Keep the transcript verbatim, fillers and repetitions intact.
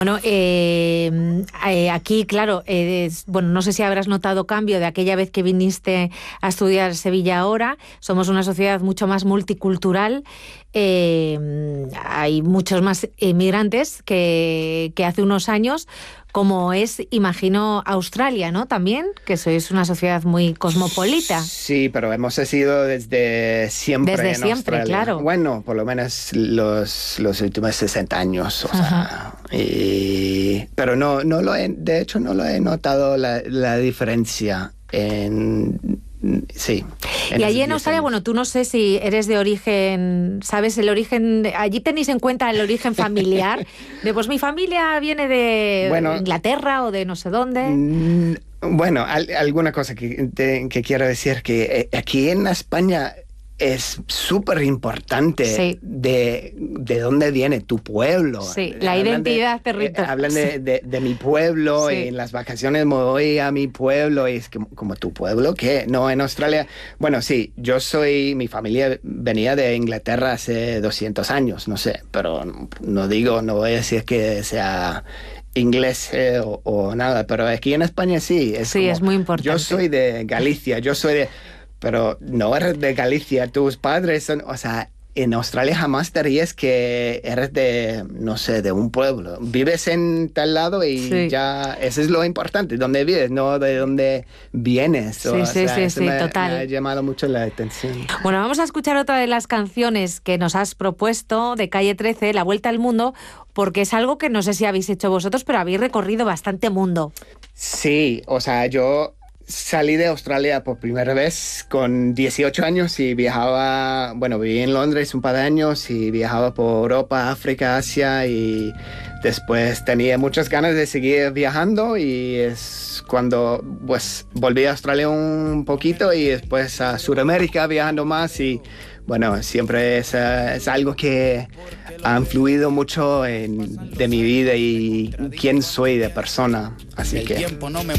Bueno, eh, eh, aquí, claro, eh, es, bueno, no sé si habrás notado cambio de aquella vez que viniste a estudiar Sevilla ahora. Somos una sociedad mucho más multicultural. Eh, hay muchos más inmigrantes que, que hace unos años, como es, imagino, Australia, ¿no? También, que sois una sociedad muy cosmopolita. Sí, pero hemos sido desde siempre Desde en siempre, Australia. claro. Bueno, por lo menos los, los últimos sesenta años, o sea, y, pero no, no lo he, de hecho no lo he notado la, la diferencia en... Sí. Y allí en Australia, bueno, tú no sé si eres de origen, ¿sabes el origen? ¿Allí tenéis en cuenta el origen familiar? De, pues mi familia viene de bueno, Inglaterra o de no sé dónde. Bueno, al, alguna cosa que, te, que quiero decir, que aquí en España es súper importante sí. de, de dónde viene tu pueblo. Sí, la hablan identidad de, territorial. Eh, hablan de, de, de mi pueblo sí. y en las vacaciones me voy a mi pueblo y es que, como tu pueblo, ¿qué? No, en Australia, bueno, sí, yo soy, mi familia venía de Inglaterra hace doscientos años, no sé, pero no digo, no voy a decir que sea inglés eh, o, o nada, pero aquí en España sí. Es sí, como, es muy importante. Yo soy de Galicia, yo soy de... Pero no eres de Galicia, tus padres son, o sea, en Australia jamás te dirías que eres de, no sé, de un pueblo. Vives en tal lado y sí. ya, eso es lo importante, dónde vives, no de dónde vienes. Sí, o, sí, o sea, sí, sí, me, total. Me ha llamado mucho la atención. Bueno, vamos a escuchar otra de las canciones que nos has propuesto de Calle trece, La Vuelta al Mundo, porque es algo que no sé si habéis hecho vosotros, pero habéis recorrido bastante mundo. Sí, o sea, yo... Salí de Australia por primera vez con dieciocho años y viajaba, bueno, viví en Londres un par de años y viajaba por Europa, África, Asia y después tenía muchas ganas de seguir viajando y es cuando pues volví a Australia un poquito y después a Sudamérica viajando más y bueno, siempre es, es algo que ha influido mucho en, de mi vida y quién soy de persona, así que...